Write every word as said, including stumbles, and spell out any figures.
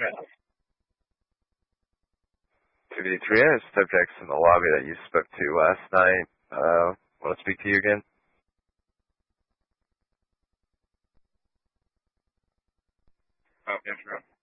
two v three, I have subjects in the lobby that you spoke to last night. Uh, want to speak to you again? Oh, yes, sure.